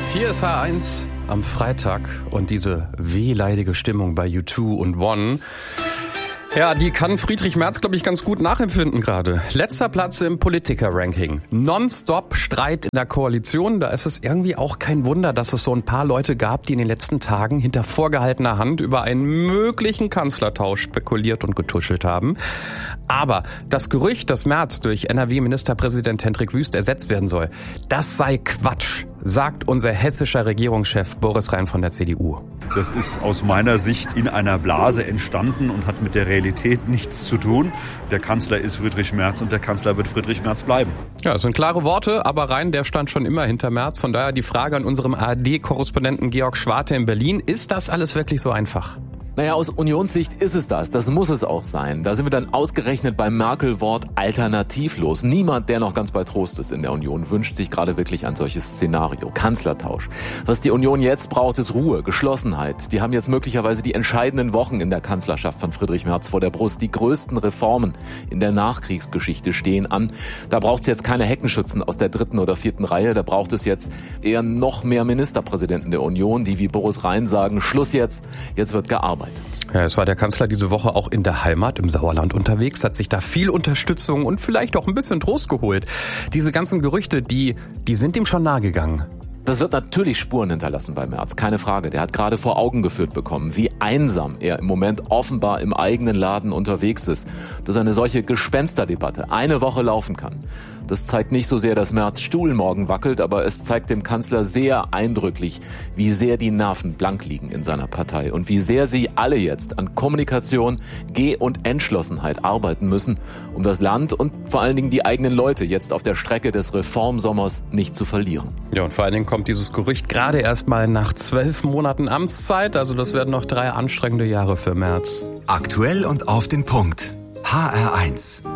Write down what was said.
Hier ist H1 am Freitag und diese wehleidige Stimmung bei U2 und One. Ja, die kann Friedrich Merz, glaube ich, ganz gut nachempfinden gerade. Letzter Platz im Politiker-Ranking. Non-stop Streit in der Koalition. Da ist es irgendwie auch kein Wunder, dass es so ein paar Leute gab, die in den letzten Tagen hinter vorgehaltener Hand über einen möglichen Kanzlertausch spekuliert und getuschelt haben. Aber das Gerücht, dass Merz durch NRW-Ministerpräsident Hendrik Wüst ersetzt werden soll, das sei Quatsch, sagt unser hessischer Regierungschef Boris Rhein von der CDU. Das ist aus meiner Sicht in einer Blase entstanden und hat mit der Realität nichts zu tun. Der Kanzler ist Friedrich Merz und der Kanzler wird Friedrich Merz bleiben. Ja, das sind klare Worte, aber Rhein, der stand schon immer hinter Merz. Von daher die Frage an unserem ARD-Korrespondenten Georg Schwarte in Berlin. Ist das alles wirklich so einfach? Naja, aus Unionssicht ist es das. Das muss es auch sein. Da sind wir dann ausgerechnet beim Merkel-Wort alternativlos. Niemand, der noch ganz bei Trost ist in der Union, wünscht sich gerade wirklich ein solches Szenario. Kanzlertausch. Was die Union jetzt braucht, ist Ruhe, Geschlossenheit. Die haben jetzt möglicherweise die entscheidenden Wochen in der Kanzlerschaft von Friedrich Merz vor der Brust. Die größten Reformen in der Nachkriegsgeschichte stehen an. Da braucht es jetzt keine Heckenschützen aus der 3. oder 4. Reihe. Da braucht es jetzt eher noch mehr Ministerpräsidenten der Union, die wie Boris Rhein sagen, Schluss jetzt wird gearbeitet. Ja, es war der Kanzler diese Woche auch in der Heimat, im Sauerland unterwegs, hat sich da viel Unterstützung und vielleicht auch ein bisschen Trost geholt. Diese ganzen Gerüchte, die sind ihm schon nahe gegangen. Das wird natürlich Spuren hinterlassen bei Merz, keine Frage. Der hat gerade vor Augen geführt bekommen, wie einsam er im Moment offenbar im eigenen Laden unterwegs ist, dass eine solche Gespensterdebatte eine Woche laufen kann. Das zeigt nicht so sehr, dass Merz' Stuhl morgen wackelt, aber es zeigt dem Kanzler sehr eindrücklich, wie sehr die Nerven blank liegen in seiner Partei und wie sehr sie alle jetzt an Kommunikation, Geh- und Entschlossenheit arbeiten müssen, um das Land und vor allen Dingen die eigenen Leute jetzt auf der Strecke des Reformsommers nicht zu verlieren. Ja, und vor allen Dingen kommt dieses Gerücht gerade erst mal nach 12 Monaten Amtszeit. Also das werden noch 3 anstrengende Jahre für Merz. Aktuell und auf den Punkt. HR1.